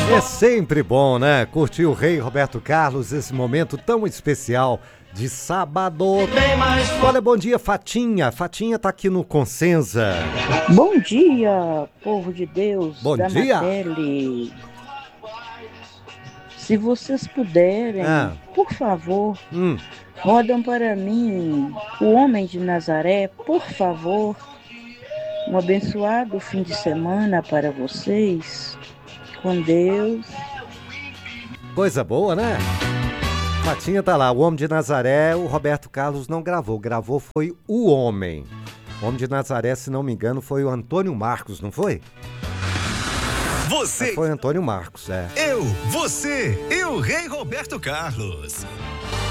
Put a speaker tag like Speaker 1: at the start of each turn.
Speaker 1: É sempre bom, né? Curtir o Rei Roberto Carlos, esse momento tão especial de sábado. Olha, bom dia, Fatinha. Fatinha tá aqui no Consenza.
Speaker 2: Bom dia, povo de Deus,
Speaker 1: Bom
Speaker 2: da
Speaker 1: dia.
Speaker 2: Natelle. Se vocês puderem, por favor, rodam para mim o Homem de Nazaré, por favor. Um abençoado fim de semana para vocês. Com Deus.
Speaker 1: Coisa boa, né? Fatinha tá lá, o Homem de Nazaré, o Roberto Carlos não gravou. Gravou foi o Homem. O Homem de Nazaré, se não me engano, foi o Antônio Marcos, não foi?
Speaker 3: Você.
Speaker 1: Foi Antônio Marcos, é.
Speaker 3: Você e o Rei Roberto Carlos.